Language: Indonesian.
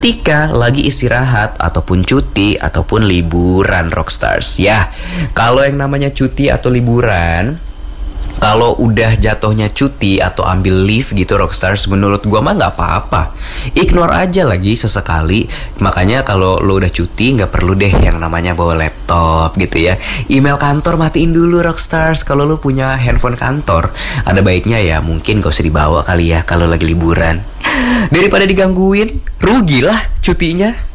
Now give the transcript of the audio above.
ketika lagi istirahat ataupun cuti ataupun liburan Rockstars. Ya, kalau yang namanya cuti atau liburan, kalau udah jatuhnya cuti atau ambil leave gitu Rockstars, menurut gua mah nggak apa-apa. Ignore aja lagi sesekali. Makanya kalau lo udah cuti nggak perlu deh yang namanya bawa laptop gitu ya. Email kantor matiin dulu Rockstars. Kalau lo punya handphone kantor, ada baiknya ya mungkin gak usah dibawa kali ya kalau lagi liburan. Daripada digangguin, rugilah cutinya.